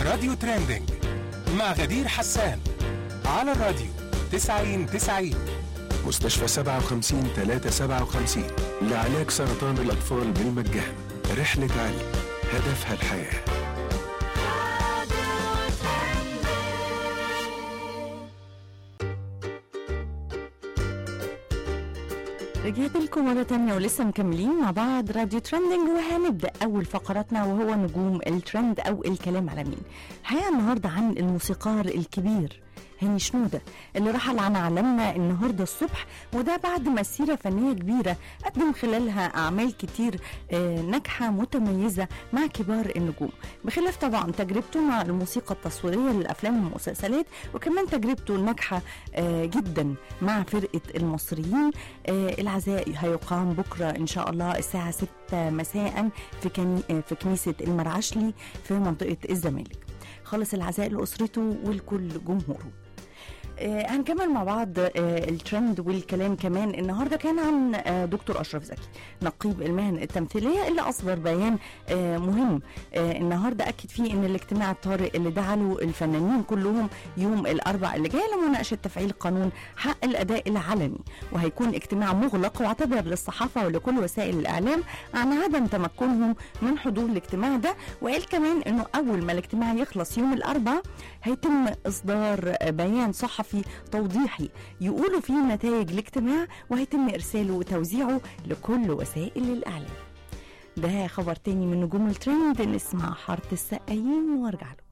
راديو ترندنج مع غدير حسان على الراديو 90-90. مستشفى 57-357 لعلاج سرطان الأطفال بالمجان. رحلة علم هدفها الحياة. رجعت لكم مرة تانية ولسه مكملين مع بعض راديو ترندنج، وهنبدأ أول فقراتنا وهو نجوم الترند أو الكلام على مين. الحقيقة النهاردة عن الموسيقار الكبير هاني شنودة اللي رحل عن عالمنا النهارده الصبح، وده بعد مسيرة فنية كبيرة قدم خلالها أعمال كتير ناجحة متميزة مع كبار النجوم، بخلاف طبعا تجربته مع الموسيقى التصويرية للأفلام والمسلسلات، وكمان تجربته الناجحة جدا مع فرقة المصريين. العزاء هيقام بكرة إن شاء الله الساعة 6 مساء في كنيسة المرعشلي في منطقة الزمالك. خلص العزاء لأسرته ولكل جمهوره. هنكمل مع بعض الترند والكلام. كمان النهارده كان عن دكتور أشرف زكي نقيب المهن التمثيلية اللي أصدر بيان مهم النهارده أكد فيه إن الاجتماع الطارئ اللي دعا له الفنانين كلهم يوم الأربعاء اللي جاي لمناقشة تفعيل قانون حق الأداء العلني، وهيكون اجتماع مغلق واعتذر للصحافة ولكل وسائل الإعلام عن عدم تمكنهم من حضور الاجتماع ده. وقال كمان إنه أول ما الاجتماع يخلص يوم الأربعاء هيتم إصدار بيان صحفي توضيحي يقولوا فيه نتائج الاجتماع، وهيتم إرساله وتوزيعه لكل وسائل الإعلام. ده خبر تاني من نجوم الترند. نسمع حارة السقايين وارجع له.